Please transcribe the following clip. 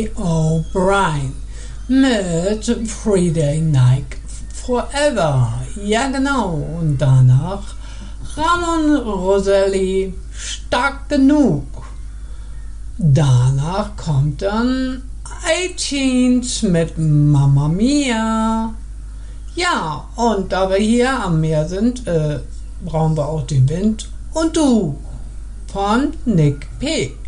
O'Brien mit Friday Night Forever. Ja genau, und danach Ramon Roselli, Stark genug. Danach kommt dann iTunes mit Mamma Mia. Ja, und da wir hier am Meer sind, brauchen wir auch den Wind und du von Nick P.